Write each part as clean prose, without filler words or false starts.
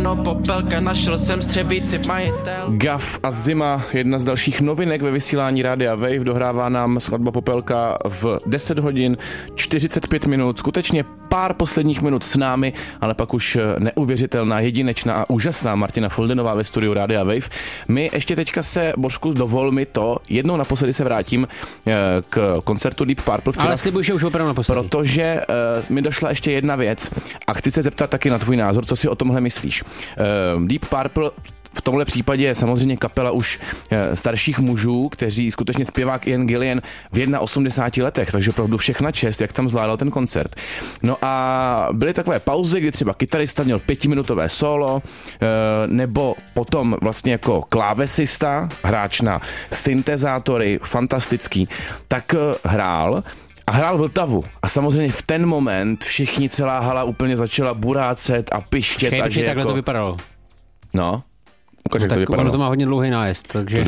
Jméno Popelka, našel jsem střevíci majitel. Gav a Zima, jedna z dalších novinek ve vysílání Rádia Wave, dohrává nám skladba Popelka v 10 hodin 45 minut, skutečně pár posledních minut s námi, ale pak už neuvěřitelná, jedinečná a úžasná Martina Foldenová ve studiu Rádia Wave. My ještě teďka se, Božku, dovol mi to, jednou naposledy se vrátím k koncertu Deep Purple včera. Ale slibuji, že už opravdu naposledy. Protože mi došla ještě jedna věc a chci se zeptat taky na tvůj názor, co si o tomhle myslíš. Deep Purple v tomhle případě je samozřejmě kapela už starších mužů, kteří skutečně zpěvák Ian Gillan v 81 letech, takže opravdu všechna čest, jak tam zvládal ten koncert. No a byly takové pauzy, kdy třeba kytarista měl 5minutové solo, nebo potom vlastně jako klávesista, hráč na syntezátory, fantastický, tak hrál Vltavu. A samozřejmě v ten moment všichni, celá hala úplně začala burácet a pištět. Počkej, takhle to vypadalo. No. Ukaž, jak to vypadalo. Ono to má hodně dlouhý nájezd, takže...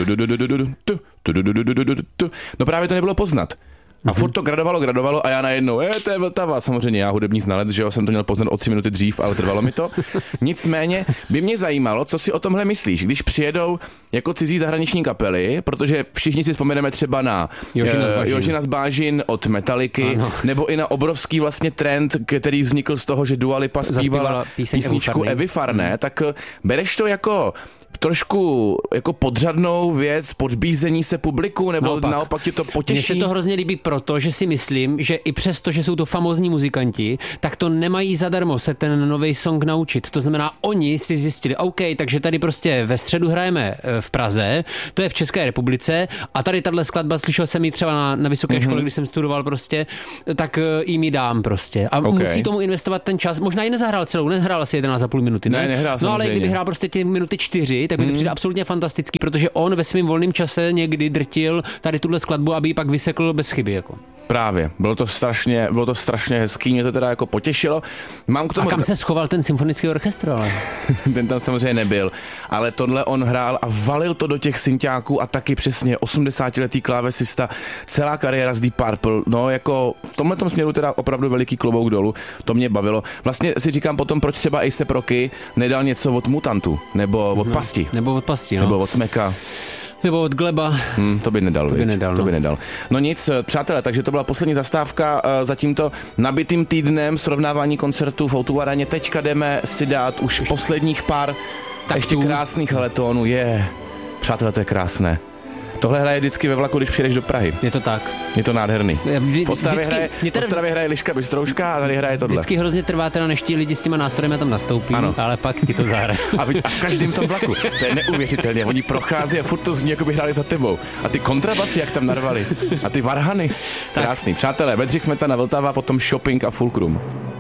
No právě to nebylo poznat. A furt to gradovalo a já najednou, to je Vltava. Samozřejmě já hudební znalec, že jo, jsem to měl poznat o 3 minuty dřív, ale trvalo mi to. Nicméně by mě zajímalo, co si o tomhle myslíš, když přijedou jako cizí zahraniční kapely, protože všichni si vzpomeneme třeba na Jožina Zbážin od Metalliky, nebo i na obrovský vlastně trend, který vznikl z toho, že Dua Lipa zpívala písničku Evy Farné, tak bereš to jako trošku jako podřadnou věc, podbízení se publiku, nebo naopak tě to potěší? Mně se to hrozně líbí proto, že si myslím, že i přesto, že jsou to famózní muzikanti, tak to nemají zadarmo se ten nový song naučit. To znamená, oni si zjistili, OK, takže tady prostě ve středu hrajeme v Praze, to je v České republice a tady tahle skladba, slyšel jsem ji třeba na vysoké škole, když jsem studoval prostě, tak jim ji dám prostě. A musí tomu investovat ten čas. Možná ji nezahrál celou, nehrál asi 11,5 minuty, ne? Nehrál no ale kdyby hrál prostě ty minuty 4, tak mi to přijde absolutně fantastický, protože on ve svém volném čase někdy drtil tady tuhle skladbu, aby ji pak vysekl bez chyby. Jako. Právě, bylo to strašně hezký, mě to teda jako potěšilo. Mám k tomu... A kam se schoval ten symfonický orchestr, ale? Ten tam samozřejmě nebyl, ale tohle on hrál a valil to do těch synťáků a taky přesně 80letý klávesista, celá kariéra z Deep Purple, no jako v tomhletom směru teda opravdu veliký klobouk dolů, to mě bavilo. Vlastně si říkám potom, proč třeba A$AP Rocky nedal něco od Mutantu, nebo od Pasti. Nebo od Pasti, no. Nebo od Smeka. Nebo od Gleba. To by nedal. To by nedal. No nic, přátelé, takže to byla poslední zastávka za tímto nabitým týdnem srovnávání koncertů v O2 Areně. Teďka jdeme si dát už posledních pár ještě krásných haletónů. Přátelé, to je krásné. Tohle hraje vždycky ve vlaku, když přijedeš do Prahy. Je to tak. Je to nádherný. V Ostravě hraje Liška Bystrouška a tady hraje tohle. Vždycky hrozně trvá teda, než ti lidi s těma nástrojem tam nastoupí, ale pak ti to zahraje. A v každém tom vlaku. To je neuvěřitelné. Oni prochází a furt to zní, jako by hráli za tebou. A ty kontrabasy, jak tam narvali. A ty varhany. Krásný. Přátelé, Bedřich Smetana, Vltava, potom Shopping a Fulcrum.